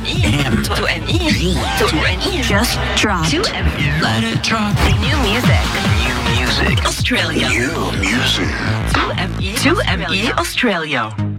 2ME just dropped. 2ME. Let it drop. New music. New music. Australia. New music. 2ME. 2ME Australia.